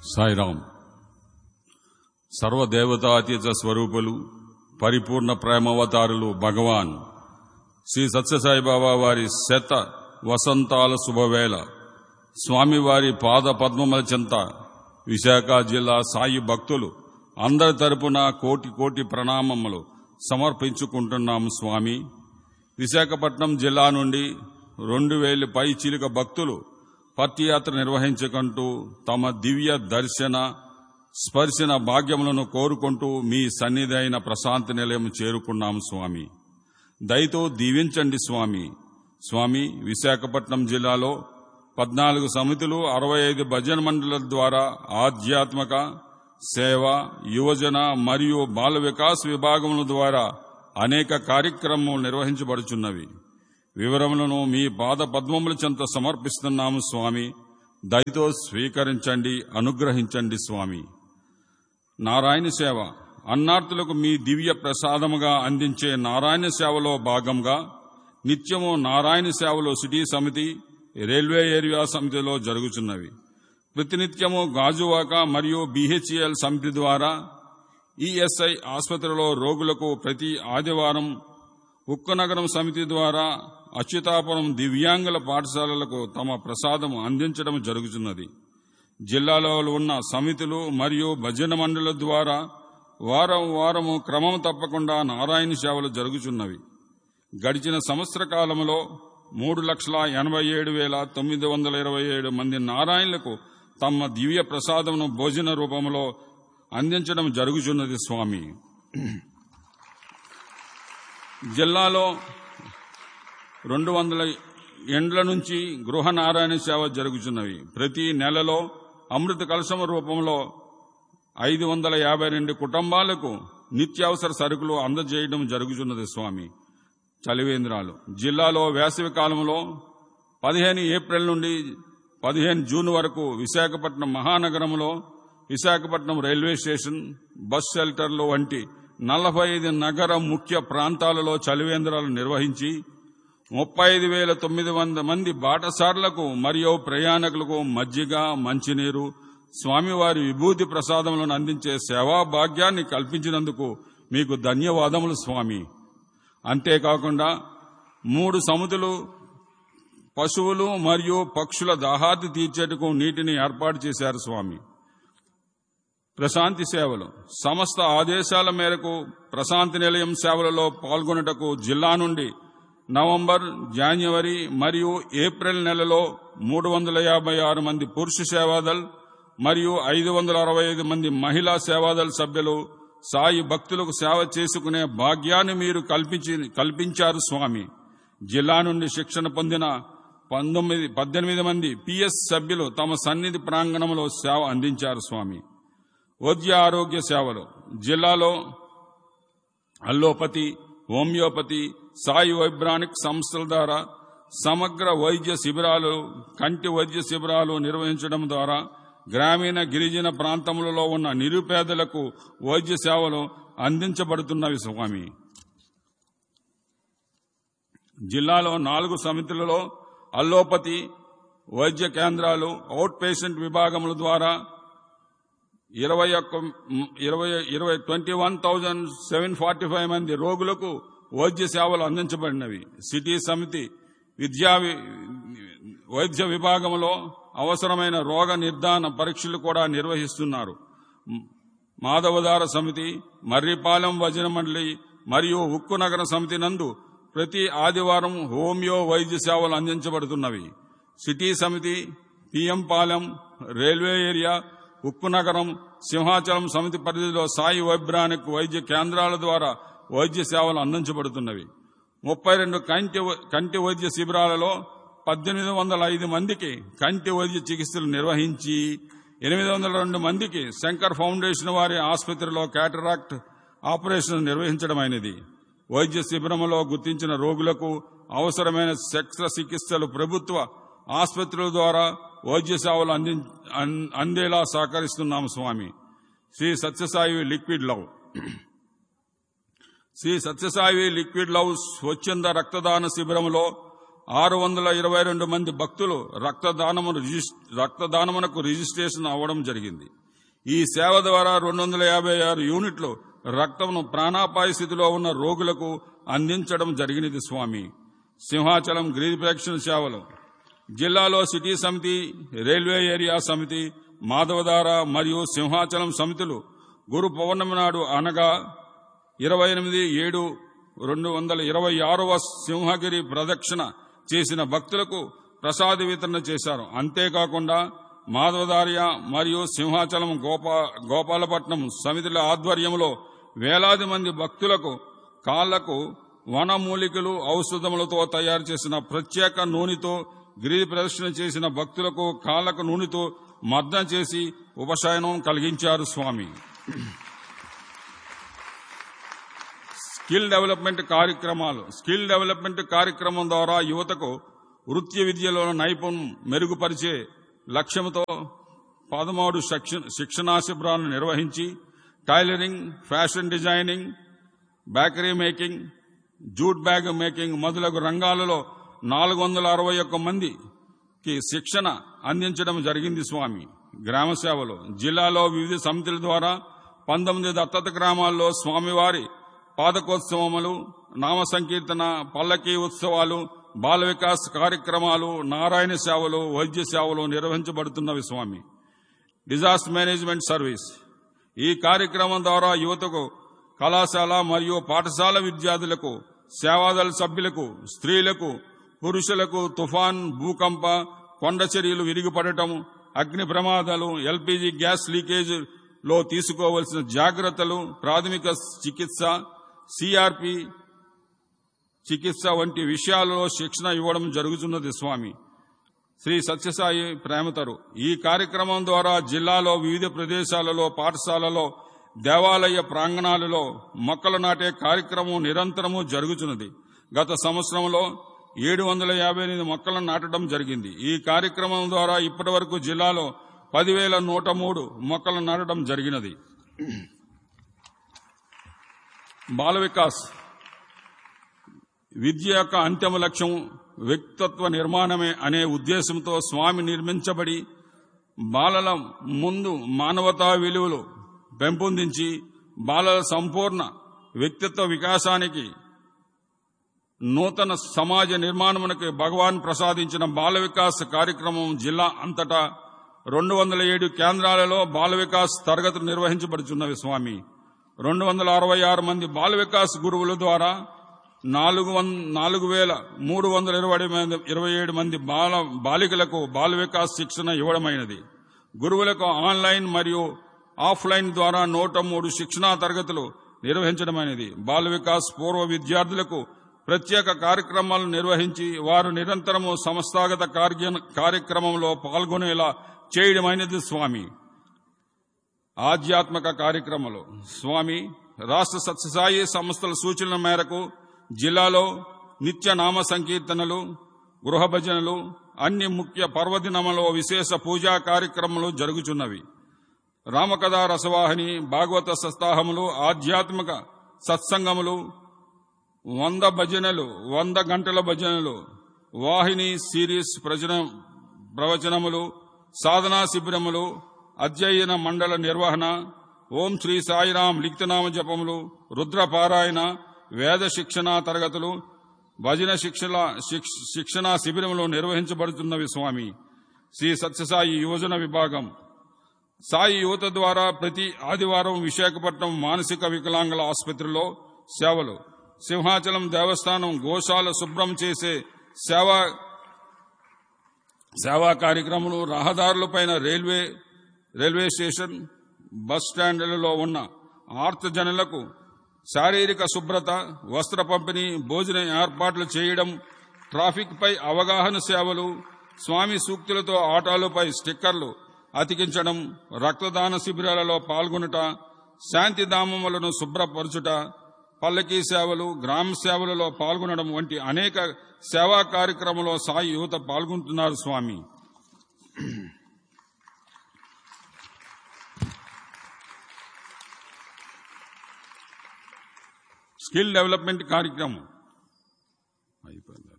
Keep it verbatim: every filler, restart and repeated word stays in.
సాయిరాం. సర్వదేవతాతీత స్వరూపులు పరిపూర్ణ ప్రేమావతారులు భగవాన్ శ్రీ సత్యసాయిబాబా వారి శత వసంతాల శుభవేళ స్వామివారి పాద పద్మముల చెంత విశాఖ జిల్లా సాయి భక్తులు అందరి తరపున కోటి కోటి ప్రణామములు సమర్పించుకుంటున్నాము. స్వామి, విశాఖపట్నం జిల్లా నుండి రెండు వేల పై చిలుక భక్తులు పత్తియాత్ర నిర్వహించుకుంటూ తమ దివ్య దర్శన స్పర్శన భాగ్యములను కోరుకుంటూ మీ సన్నిధి అయిన ప్రశాంతి నిలయం చేరుకున్నాము. స్వామి, దయతో దీవించండి. స్వామి స్వామి విశాఖపట్నం జిల్లాలో పద్నాలుగు సమితులు, అరవై ఐదు భజన మండళ్ల ద్వారా ఆధ్యాత్మిక సేవ, యువజన మరియు బాల వికాస్ విభాగముల ద్వారా అనేక కార్యక్రమాలు నిర్వహించబడుచున్నవి. వివరములను మీ పాద పద్మముల చెంత సమర్పిస్తున్నాము. స్వామి, దయతో స్వీకరించండి, అనుగ్రహించండి. స్వామి, నారాయణ సేవ అన్నార్తులకు మీ దివ్య ప్రసాదముగా అందించే నారాయణ సేవలో భాగంగా నిత్యము నారాయణ సేవలో సిటీ సమితి, రైల్వే ఏరియా సమితిలో జరుగుతున్నవి. ప్రతినిత్యము గాజువాక మరియు బీహెచ్ఈఎల్ సమితి ద్వారా ఈఎస్ఐ ఆసుపత్రిలో రోగులకు ప్రతి ఆదివారం, ఉక్కనగరం సమితి ద్వారా అచ్యుతాపురం దివ్యాంగుల పాఠశాలలకు తమ ప్రసాదం అందించడం జరుగుతున్నది. జిల్లాలో ఉన్న సమితులు మరియు భజన మండళ్ల ద్వారా వారం వారము క్రమం తప్పకుండా నారాయణ సేవలు జరుగుతున్నవి. గడిచిన సంవత్సర కాలంలో మూడు లక్షల ఎనభై ఏడు వేల తొమ్మిది వందల ఇరవై ఏడు మంది నారాయణులకు తమ దివ్య ప్రసాదమును భోజన రూపంలో అందించడం జరుగుతున్నది. స్వామి, జిల్లాలో రెండు వందల ఎండ్ల నుంచి గృహ నారాయణ సేవ జరుగుతున్నవి. ప్రతి నెలలో అమృత కలశం రూపంలో ఐదు వందల యాభై రెండు కుటుంబాలకు నిత్యావసర సరుకులు అందజేయడం జరుగుతున్నది. స్వామి, చలివేంద్రాలు జిల్లాలో వేసవి కాలంలో పదిహేను ఏప్రిల్ నుండి పదిహేను జూన్ వరకు విశాఖపట్నం మహానగరంలో విశాఖపట్నం రైల్వే స్టేషన్, బస్ షెల్టర్లు వంటి నలభై ఐదు నగర ముఖ్య ప్రాంతాలలో చలివేంద్రాలు నిర్వహించి ముప్పై ఐదు వేల తొమ్మిది వందల మంది బాటసార్లకు మరియు ప్రయాణికులకు మజ్జిగ, మంచినీరు, స్వామివారి విభూతి ప్రసాదములను అందించే సేవా భాగ్యాన్ని కల్పించినందుకు మీకు ధన్యవాదములు. స్వామి, అంతేకాకుండా మూడు సమితులు పశువులు మరియు పక్షుల దాహార్తి తీర్చేటకు నీటిని ఏర్పాటు చేశారు. స్వామి, ప్రశాంతి సేవలు సమస్త ఆదేశాల మేరకు ప్రశాంతి నిలయం సేవలలో పాల్గొనుటకు జిల్లా నుండి నవంబర్, జనవరి మరియు ఏప్రిల్ నెలలో మూడు వందల యాభై ఆరు మంది పురుష సేవాదల్ మరియు ఐదు వందల అరవై ఐదు మంది మహిళా సేవాదల్ సభ్యులు సాయి భక్తులకు సేవ చేసుకునే భాగ్యాన్ని మీరు కల్పించి కల్పించారు. స్వామి, జిల్లా నుండి శిక్షణ పొందిన పంతొమ్మిది పద్దెనిమిది మంది పిఎస్ సభ్యులు తమ సన్నిధి ప్రాంగణంలో సేవ అందించారు. స్వామి, వైద్య ఆరోగ్య సేవలు జిల్లాలో అల్లోపతి, హోమియోపతి, సాయి వైబ్రానిక్ సంస్థల ద్వారా సమగ్ర వైద్య శిబిరాలు, కంటి వైద్య శిబిరాలు నిర్వహించడం ద్వారా గ్రామీణ గిరిజన ప్రాంతములలో ఉన్న నిరుపేదలకు వైద్య సేవలు అందించబడుతున్నవి. స్వామి, జిల్లాలో నాలుగు సమితులలో అల్లోపతి వైద్య కేంద్రాలు, అవుట్ పేషెంట్ విభాగముల ద్వారా ఇరవై ఒక్క ఇరవై ఇరవై twenty one thousand seven forty five మంది రోగులకు వైద్య సేవలు అందించబడినవి. సిటీ సమితి విద్యా వైద్య విభాగంలో అవసరమైన రోగ నిర్ధారణ పరీక్షలు కూడా నిర్వహిస్తున్నారు. మాధవదార సమితి, మర్రిపాలెం భజన మండలి మరియు ఉక్కు నగర సమితి నందు ప్రతి ఆదివారం హోమియో వైద్య సేవలు అందించబడుతున్నవి. సిటీ సమితి, పిఎం పాలెం, రైల్వే ఏరియా, ఉక్కు నగరం, సింహాచలం సమితి పరిధిలో సాయి వైబ్రానిక్ వైద్య కేంద్రాల ద్వారా వైద్య సేవలు అందించబడుతున్నవి. ముప్పై రెండు కంటి కంటి వైద్య శిబిరాలలో పద్దెనిమిది వందల ఐదు మందికి కంటి వైద్య చికిత్సలు నిర్వహించి ఎనిమిది వందల రెండు మందికి శంకర్ ఫౌండేషన్ వారి ఆసుపత్రిలో క్యాటరాక్ట్ ఆపరేషన్ నిర్వహించడమైనది. వైద్య శిబిరంలో గుర్తించిన రోగులకు అవసరమైన శస్త్రచికిత్సలు ప్రభుత్వ ఆసుపత్రుల ద్వారా వైద్య సేవలు అంది అందేలా సహకరిస్తున్నాము. స్వామి, Shri Sathya Sai liquid love Shri Sathya Sai liquid love స్వచ్ఛంద రక్తదాన శిబిరంలో ఆరు వందల ఇరవై రెండు మంది భక్తులు రక్తదానము రక్తదానమునకు రిజిస్ట్రేషన్ అవ్వడం జరిగింది. ఈ సేవ ద్వారా రెండు వందల యాభై ఆరు యూనిట్లు రక్తమును ప్రాణాపాయ స్థితిలో ఉన్న రోగులకు అందించడం జరిగినది స్వామి. సింహాచలం గిరి ప్రదక్షిణ సేవలు జిల్లాలో సిటీ సమితి, రైల్వే ఏరియా సమితి, మాధవధార మరియు సింహాచలం సమితులు గురు పౌర్ణమి నాడు అనగా ఇరవై ఎనిమిది ఏడు రెండు వందల ఇరవై ఆరవ సింహగిరి ప్రదక్షిణ చేసిన భక్తులకు ప్రసాద వితరణ చేశారు. అంతేకాకుండా మాధవధార్య మరియు సింహాచలం గోపా గోపాలపట్నం సమితుల ఆధ్వర్యంలో వేలాది మంది భక్తులకు కాళ్లకు వనమూలికలు, ఔషధములతో తయారు చేసిన ప్రత్యేక నూనెతో గిరి ప్రదక్షిణ చేసిన భక్తులకు కాళ్లకు నూనెతో మర్దన చేసి ఉపశమనం కలిగించారు స్వామి. స్కిల్ డెవలప్మెంట్ కార్యక్రమాలు స్కిల్ డెవలప్మెంట్ కార్యక్రమం ద్వారా యువతకు వృత్తి విద్యలో నైపుణ్యం మెరుగుపరిచే లక్ష్యంతో పదమూడు శిక్షణా శిబిరాలను నిర్వహించి tailoring, fashion designing, bakery making, jute bag making మొదలగు రంగాలలో నాలుగు వందల అరవై ఒక్క మందికి శిక్షణ అందించడం జరిగింది స్వామి. గ్రామ సేవలు జిల్లాలో వివిధ సమితుల ద్వారా పంతొమ్మిది దత్తత గ్రామాల్లో స్వామివారి పాదకోత్సవములు, నామ సంకీర్తన, పల్లకీ ఉత్సవాలు, బాల వికాస్ కార్యక్రమాలు, నారాయణ సేవలు, వైద్య సేవలు నిర్వహించబడుతున్నవి స్వామి. డిజాస్టర్ మేనేజ్మెంట్ సర్వీస్ ఈ కార్యక్రమం ద్వారా యువతకు, కళాశాల మరియు పాఠశాల విద్యార్థులకు, సేవాదళ సభ్యులకు, స్త్రీలకు, పురుషులకు తుఫాన్, భూకంప, కొండ చర్యలు విరిగిపడటం, అగ్ని ప్రమాదాలు, ఎల్పీజీ గ్యాస్ లీకేజ్ లో తీసుకోవాల్సిన జాగ్రత్తలు, ప్రాథమిక చికిత్స, సిఆర్పి చికిత్స వంటి విషయాలలో శిక్షణ ఇవ్వడం జరుగుతున్నది స్వామి. శ్రీ సత్యసాయి ప్రేమతరు ఈ కార్యక్రమం ద్వారా జిల్లాలో వివిధ ప్రదేశాలలో, పాఠశాలలో, దేవాలయ ప్రాంగణాలలో మొక్కలు నాటే కార్యక్రమం నిరంతరము జరుగుతున్నది. గత సంవత్సరంలో ఏడు వందల యాభై ఎనిమిది మొక్కలను నాటడం జరిగింది. ఈ కార్యక్రమం ద్వారా ఇప్పటి వరకు జిల్లాలో పదివేల నూట మూడు మొక్కలు నాటడం జరిగినది. బాల వికాస్ విద్య యొక్క అంతిమ లక్ష్యం వ్యక్తిత్వ నిర్మాణమే అనే ఉద్దేశంతో స్వామి నిర్మించబడి బాలల ముందు మానవతా విలువలు పెంపొందించి బాలల సంపూర్ణ వ్యక్తిత్వ వికాసానికి, నూతన సమాజ నిర్మాణమునకు భగవాన్ ప్రసాదించిన బాల వికాస్ కార్యక్రమం జిల్లా అంతటా రెండు వందల ఏడు కేంద్రాలలో బాల వికాస్ తరగతులు నిర్వహించబడుతున్నవి స్వామి. రెండు వందల అరవై ఆరు మంది బాల వికాస్ గురువుల ద్వారా నాలుగు నాలుగు వేల మూడు వందల ఇరవై ఇరవై ఏడు మంది బాల బాలికలకు బాల వికాస్ శిక్షణ ఇవ్వడమైనది. గురువులకు ఆన్లైన్ మరియు ఆఫ్లైన్ ద్వారా నూట మూడు శిక్షణా తరగతులు నిర్వహించడమైనది. బాల వికాస్ పూర్వ విద్యార్థులకు ప్రత్యేక కార్యక్రమాలు నిర్వహించి వారు నిరంతరము సంస్థాగత కార్యక్రమంలో పాల్గొనేలా చేయడమైనది స్వామి. ఆధ్యాత్మిక కార్యక్రమాలు స్వామి రాష్ట్ర సత్యసాయి సంస్థల సూచనల మేరకు జిల్లాలో నిత్య నామ సంకీర్తనలు, గృహ భజనలు, అన్ని ముఖ్య పర్వదినములో విశేష పూజా కార్యక్రమాలు జరుగుతున్నవి. రామకథా రసవాహిని, భాగవత సప్తాహములు, ఆధ్యాత్మిక సత్సంగములు, వంద భజనలు, వంద గంటల భజనలు, వాహిని సిరీస్ ప్రవచనములు, సాధనా శిబిరములు, అధ్యయన మండల నిర్వహణ, ఓం శ్రీ సాయిరాం లిఖితనామ జపములు, రుద్రపారాయణ, వేద శిక్షణ తరగతులు, భజన శిక్షణ శిక్షణా శిబిరములు నిర్వహించబడుతున్నవి స్వామి. శ్రీ సత్యసాయి యువజన విభాగం సాయి యువత ద్వారా ప్రతి ఆదివారం విశాఖపట్నం మానసిక వికలాంగుల ఆసుపత్రిలో సేవలు, సింహాచలం దేవస్థానం గోశాల శుభ్రం చేసే సేవా సేవా కార్యక్రమాలు, రహదారులపైన రైల్వే రైల్వే స్టేషన్, బస్ స్టాండ్లలో ఉన్న ఆర్తజనులకు శారీరక శుభ్రత, వస్త్ర పంపిణీ, భోజన ఏర్పాట్లు చేయడం, ట్రాఫిక్ పై అవగాహన సేవలు, స్వామి సూక్తులతో ఆటోలపై స్టిక్కర్లు అతికించడం, రక్తదాన శిబిరాలలో పాల్గొనుట, శాంతిధామములను శుభ్రపరచుట, పల్లకీ సేవలు, గ్రామ సేవలలో పాల్గొనడం వంటి అనేక సేవా కార్యక్రమంలో సాయి యువత పాల్గొంటున్నారు స్వామి. స్కిల్ డెవలప్మెంట్ కార్యక్రమం అయిపోయింది.